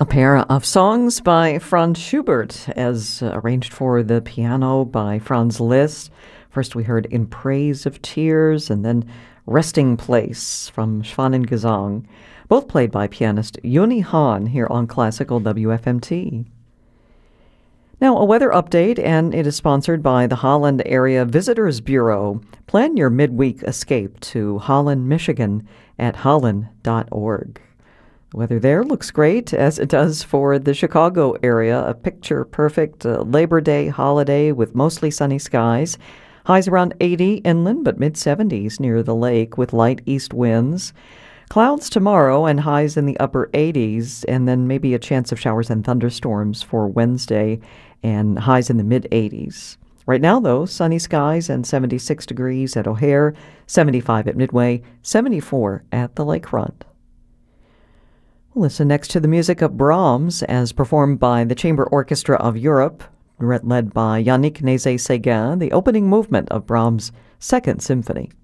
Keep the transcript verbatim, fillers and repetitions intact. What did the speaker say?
A pair of songs by Franz Schubert, as uh, arranged for the piano by Franz Liszt. First we heard In Praise of Tears, and then Resting Place from Schwanengesang, both played by pianist Juni Hahn here on Classical W F M T. Now, a weather update, and it is sponsored by the Holland Area Visitors Bureau. Plan your midweek escape to Holland, Michigan at holland dot org. The weather there looks great, as it does for the Chicago area. A picture-perfect uh, Labor Day holiday with mostly sunny skies. Highs around eighty inland, but mid-seventies near the lake with light east winds. Clouds tomorrow and highs in the upper eighties, and then maybe a chance of showers and thunderstorms for Wednesday and highs in the mid-eighties. Right now, though, sunny skies and seventy-six degrees at O'Hare, seventy-five at Midway, seventy-four at the lakefront. We'll listen next to the music of Brahms as performed by the Chamber Orchestra of Europe, led by Yannick Nézet-Séguin, the opening movement of Brahms' Second Symphony.